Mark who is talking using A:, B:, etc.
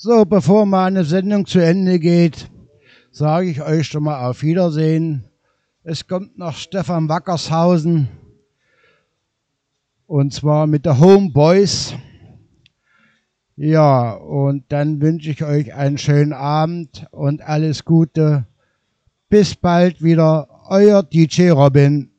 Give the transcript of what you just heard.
A: So, bevor meine Sendung zu Ende geht, sage ich euch schon mal auf Wiedersehen. Es kommt noch Stefan Wackershausen und zwar mit der Homeboys. Ja, und dann wünsche ich euch einen schönen Abend und alles Gute. Bis bald wieder, euer DJ Robin.